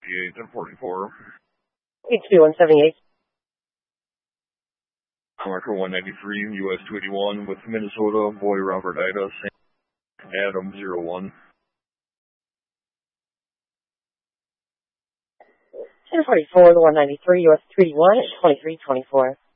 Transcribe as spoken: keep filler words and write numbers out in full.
eight, ten forty-four. eight two one seventy-eight. Marker one ninety-three, U S two eighty-one with Minnesota, Boy Robert Ida, Adam zero one. ten forty-four, the one ninety-three, U S two eighty-one at twenty-three twenty-four.